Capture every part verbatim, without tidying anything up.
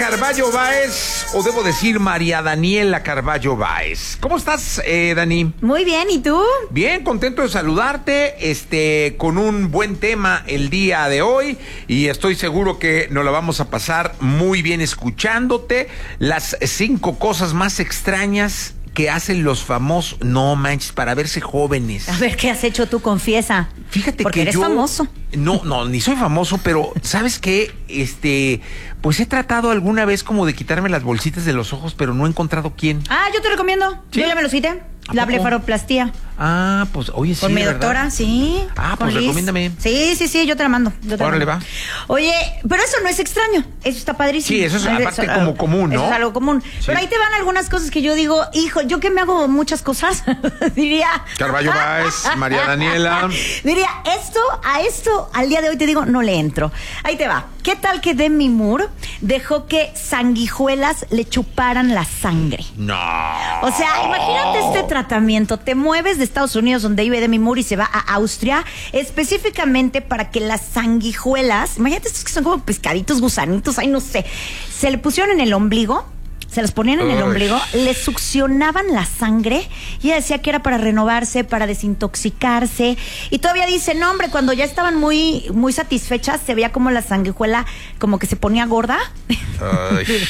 Carballo Báez, o debo decir María Daniela Carballo Báez. ¿Cómo estás, eh, Dani? Muy bien, ¿y tú? Bien, contento de saludarte, este, con un buen tema el día de hoy, y estoy seguro que nos la vamos a pasar muy bien escuchándote. Las cinco cosas más extrañas que hacen los famosos, no manches, para verse jóvenes. A ver, ¿qué has hecho tú? Confiesa. Fíjate Porque que eres yo, famoso. No, no, ni soy famoso, pero ¿sabes qué? Este, pues he tratado alguna vez como de quitarme las bolsitas de los ojos, pero no he encontrado quién. Ah, yo te recomiendo. ¿Sí? Yo ya me lo cité. La blefaroplastia. Ah, pues, oye, sí, Con mi ¿verdad? doctora, sí. Ah, con pues Liz. recomiéndame. Sí, sí, sí, yo te la mando. Yo te la Órale, mando. va. Oye, pero eso no es extraño. Eso está padrísimo. Sí, eso es aparte como común, ¿no? Eso es algo común. Sí. Pero ahí te van algunas cosas que yo digo, hijo, yo que me hago muchas cosas, diría. Carballo Báez, María Daniela. Diría, esto, a esto, al día de hoy te digo, no le entro. Ahí te va. ¿Qué tal que Demi Moore dejó que sanguijuelas le chuparan la sangre? No. O sea, imagínate este tratamiento. Te mueves de Estados Unidos, donde vive Demi Moore, y se va a Austria, específicamente para que las sanguijuelas, imagínate estos que son como pescaditos, gusanitos, ay, no sé, se le pusieron en el ombligo. Se las ponían en el Uy. ombligo, le succionaban la sangre y ella decía que era para renovarse, para desintoxicarse. Y todavía dice, no, hombre, cuando ya estaban muy, muy satisfechas, se veía como la sanguijuela como que se ponía gorda. Ay.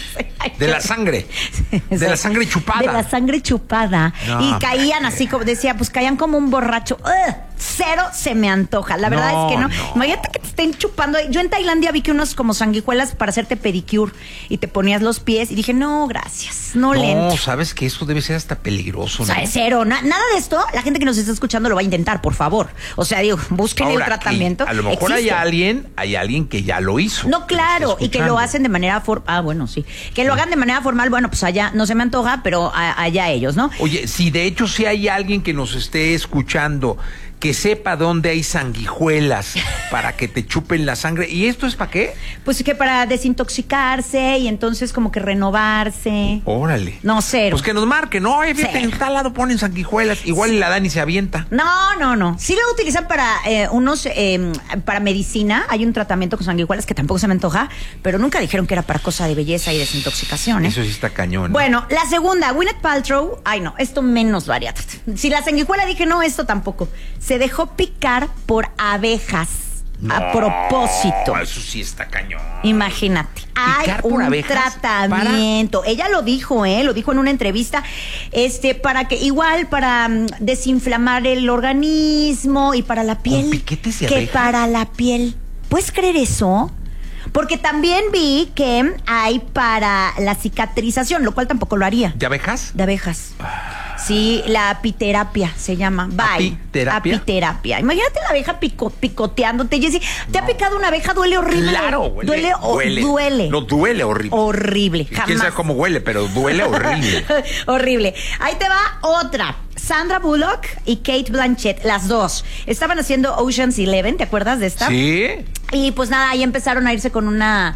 De la sangre. De la sangre chupada. De la sangre chupada. No, y caían así, como decía, pues caían como un borracho. ¡Ugh! Cero se me antoja. La verdad No, es que no. no. Imagínate que te estén chupando. Yo en Tailandia vi que unos como sanguijuelas para hacerte pedicure y te ponías los pies y dije, no, gracias, no, le No, entro. sabes que eso debe ser hasta peligroso, O ¿no? sea, es cero, na- nada de esto, la gente que nos está escuchando lo va a intentar, por favor. O sea, digo, busquen Ahora, el tratamiento. que a lo mejor hay Existe. alguien, hay alguien que ya lo hizo. No, que nos claro, está y que lo escuchando. hacen de manera formal. Ah, bueno, sí. Que lo hagan de manera formal, bueno, pues allá no se me antoja, pero a- allá ellos, ¿no? Oye, si de hecho si hay alguien que nos esté escuchando que sepa dónde hay sanguijuelas para que te chupen la sangre, ¿y esto es para qué? Pues que para desintoxicarse y entonces como que renovarse. Órale. No, cero. Pues que nos marquen, ¿no? Oye, fíjate, Cero. en tal lado ponen sanguijuelas, igual y la Dani se avienta. No, no, no. Sí lo utilizan para eh, unos, eh, para medicina. Hay un tratamiento con sanguijuelas que tampoco se me antoja, pero nunca dijeron que era para cosa de belleza y desintoxicación, ¿eh? Eso sí está cañón. ¿no? Bueno, la segunda, Gwyneth Paltrow. Ay, no, esto menos variado. Si la sanguijuela dije no, esto tampoco. Se dejó picar por abejas a No, propósito. Eso sí está cañón. Imagínate. Hay ¿Picar por un abejas? tratamiento. Ella lo dijo, ¿eh? Lo dijo en una entrevista. Este, para que, igual, para mm, desinflamar el organismo y para la piel. piquetes de Que abeja? para la piel. ¿Puedes creer eso? Porque también vi que hay para la cicatrización, lo cual tampoco lo haría. ¿De abejas? De abejas. Sí, la apiterapia se llama. Bye. ¿Apiterapia? Apiterapia. Imagínate la abeja pico- picoteándote. Jessy, ¿te ha picado una abeja? Duele horrible. Claro, huele. Duele. o- duele. duele. No, duele horrible. Horrible. Quién Jamás. sabe cómo huele, pero duele horrible. Horrible. Ahí te va otra. Sandra Bullock y Kate Blanchett, las dos, estaban haciendo Ocean's Eleven, ¿te acuerdas de esta? ¿Sí? Y pues nada, ahí empezaron a irse con una,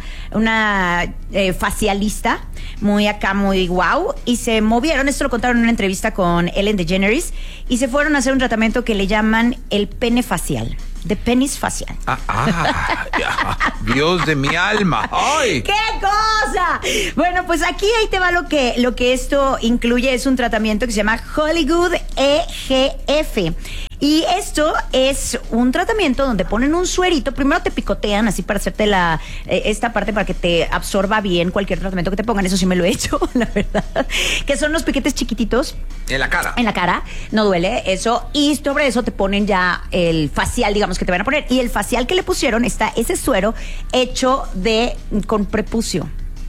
una eh, facialista, muy acá, muy guau, y se movieron, esto lo contaron en una entrevista con Ellen DeGeneres, y se fueron a hacer un tratamiento que le llaman el pene facial, de penis facial. Ah, ah, ya. Dios de mi alma. ¡Ay! ¡Qué cosa! Bueno, pues aquí ahí te va lo que, lo que esto incluye. Es un tratamiento que se llama Hollywood E G F. Y esto es un tratamiento donde ponen un suerito. Primero te picotean así para hacerte la eh, esta parte para que te absorba bien cualquier tratamiento que te pongan. Eso sí me lo he hecho, la verdad. Que son unos piquetes chiquititos. En la cara. En la cara, no duele eso. Y sobre eso te ponen ya el facial, digamos, que te van a poner. Y el facial que le pusieron está ese suero hecho de con prepucio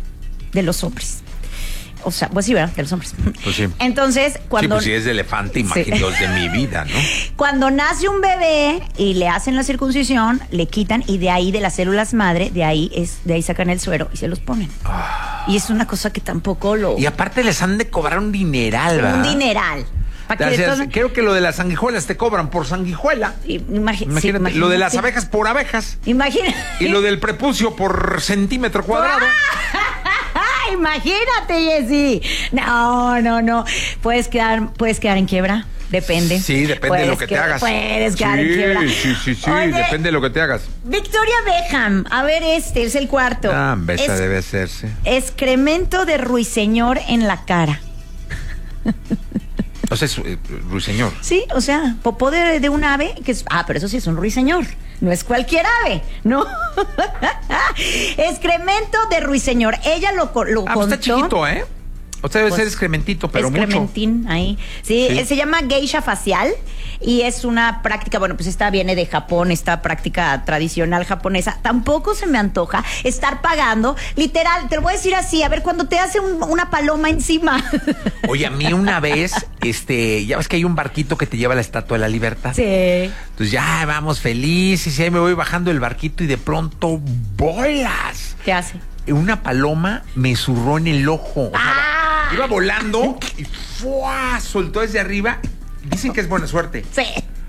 de los hombres. O sea, pues sí, ¿verdad? De los hombres. Pues sí. Entonces, cuando... Sí, pues si es de elefante, imagínate los de mi vida, ¿no? Cuando nace un bebé y le hacen la circuncisión, le quitan y de ahí, de las células madre, de ahí es de ahí sacan el suero y se los ponen. Ah. Y es una cosa que tampoco lo... Y aparte les han de cobrar un dineral, ¿verdad? un dineral. Pa' que O sea, todos- creo que lo de las sanguijuelas te cobran por sanguijuela. Imagi- Imagínate, sí, lo de las imagínate. abejas por abejas. Imagínate. Y lo del prepucio por centímetro cuadrado. Imagínate, Jessy. No, no, no. Puedes quedar, puedes quedar en quiebra. Depende. Sí, depende puedes de lo que, que te hagas. Puedes quedar sí, en quiebra. Sí, sí, sí, Oye, depende de lo que te hagas. Victoria Beckham, a ver este, es el cuarto. Ah, esta es, debe hacerse. Excremento de ruiseñor en la cara. O sea, es eh, ruiseñor. Sí, o sea, popó de, de un ave que es... Ah, pero eso sí es un ruiseñor. No es cualquier ave, ¿no? Excremento de ruiseñor. Ella lo, lo ah, contó. Pues está chiquito, ¿eh? O sea, debe Pues, ser excrementito, pero excrementín, mucho. ahí. Sí, Sí. se llama geisha facial y es una práctica, bueno, pues esta viene de Japón, esta práctica tradicional japonesa. Tampoco se me antoja estar pagando, literal, te lo voy a decir así, a ver, cuando te hace un- una paloma encima. Oye, a mí una vez, este, ya ves que hay un barquito que te lleva a la Estatua de la Libertad. Sí. Entonces ya vamos felices y ahí me voy bajando el barquito y de pronto bolas. ¿Qué hace? Una paloma me zurró en el ojo. O sea, ¡Ah! iba volando y ¡fua! Soltó desde arriba. Dicen que es buena suerte. Sí.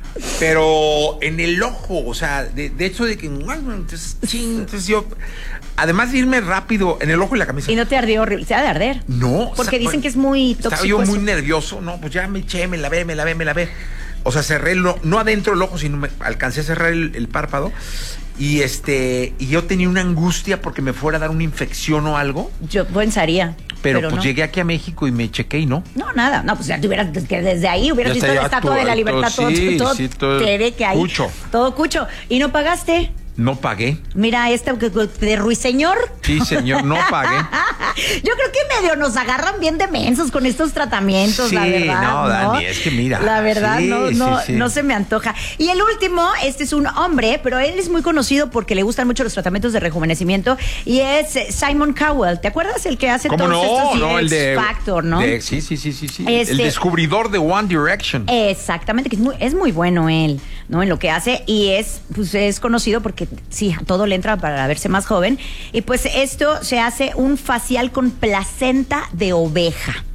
Pero en el ojo, o sea, de, de hecho de que... Entonces, ching, entonces yo... Además de irme rápido en el ojo y la camisa. Y no te ardió horrible, se ha de arder. No. Porque o sea, dicen que es muy tóxico. Estaba yo muy eso. nervioso. No, pues ya me eché, me lavé, me lavé, me lavé. O sea, cerré, el, no adentro el ojo, sino me alcancé a cerrar el, el párpado. Y este, y yo tenía una angustia porque me fuera a dar una infección o algo. Yo pensaría. Pero, Pero pues no. llegué aquí a México y me chequé y no. No, nada. No, pues ya te hubieras, que desde ahí hubieras Ya visto está, la ya Estatua todo- de la Libertad, todo- todo, sí, todo, sí, todo tere que hay. cucho. Todo cucho. Y no pagaste. No pagué. Mira, este de ruiseñor. Sí, señor, no pagué. Yo creo que medio nos agarran bien de mensos con estos tratamientos, Sí, la verdad. no, Dani, es que mira. La verdad, Sí, no, sí, no, sí. no se me antoja. Y el último, este es un hombre, pero él es muy conocido porque le gustan mucho los tratamientos de rejuvenecimiento y es eh, Simon Cowell. ¿Te acuerdas? El que hace ¿Cómo todos no? estos No, el de... X Factor, ¿no? de- sí, sí, sí, sí, sí. Este- El descubridor de One Direction. Exactamente, que es muy, es muy bueno él, ¿no? En lo que hace y es, pues, es conocido porque sí, a todo le entra para verse más joven. Y pues esto se hace un facial con placenta de oveja.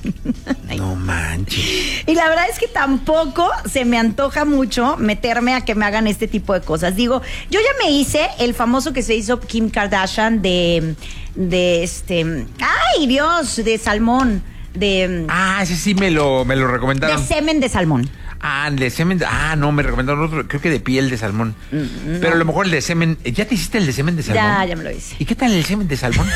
No manches. Y la verdad es que tampoco se me antoja mucho meterme a que me hagan este tipo de cosas. Digo, yo ya me hice el famoso que se hizo Kim Kardashian de, de este, ay Dios, de salmón, de, Ah, ese sí me lo, me lo de recomendaron. semen de salmón. Ah, el de semen. de- Ah, no, me recomendaron otro, creo que de piel de salmón. Pero a lo mejor el de semen. ¿Ya te hiciste el de semen de salmón? Ya, ya me lo hice. ¿Y qué tal el semen de salmón?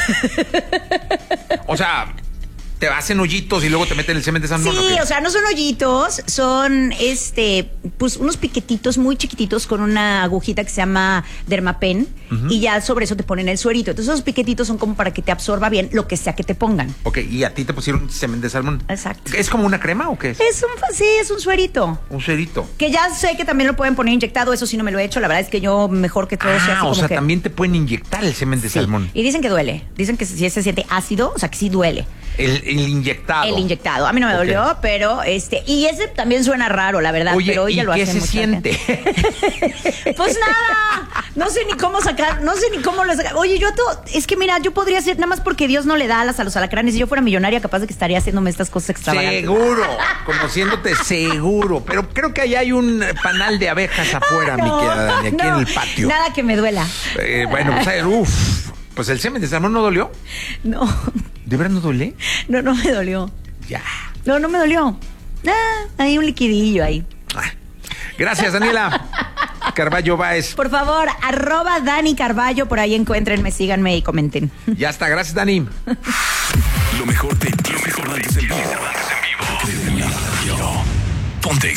O sea, te hacen hoyitos y luego te meten el semen de salmón. Sí, ¿o qué? o sea, no son hoyitos, son este, pues unos piquetitos muy chiquititos con una agujita que se llama Dermapen y ya sobre eso te ponen el suerito. Entonces esos piquetitos son como para que te absorba bien lo que sea que te pongan. Ok, y a ti te pusieron semen de salmón. Exacto. ¿Es como una crema o qué es? Es un, sí, es un suerito. Un cerito. Que ya sé que también lo pueden poner inyectado, eso sí no me lo he hecho. La verdad es que yo mejor que todo sea así Ah, o como sea, que- también te pueden inyectar el semen de Sí. salmón. Y dicen que duele. Dicen que si se siente ácido, o sea que sí duele. El, el inyectado. El inyectado. A mí no me Ok. dolió, pero este. Y ese también suena raro, la verdad. Oye, pero ella ¿y lo qué hace se mucha siente? gente. Pues nada. No sé ni cómo sacar, no sé ni cómo lo sacar. Oye, yo todo. Es que mira, yo podría ser, nada más porque Dios no le da alas a los alacranes. Si yo fuera millonaria, capaz de que estaría haciéndome estas cosas extravagantes. Seguro, conociéndote seguro. Pero creo que allá hay un panal de abejas afuera, Ah, no, mi querida Dani, aquí no, en el patio. Nada que me duela. Eh, bueno, pues, eh, uf, pues el semen de salmón no dolió. No, ¿De verdad no duele? no, no me dolió. Ya. No, no me dolió. Ah, hay un liquidillo ahí. Ah. Gracias, Daniela. Carballo Báez. Por favor, arroba Dani Carballo, por ahí encuéntrenme, síganme y comenten. Ya está, gracias, Dani. Lo mejor de ti, lo mejor de ti en vivo. Desde la radio. Ponte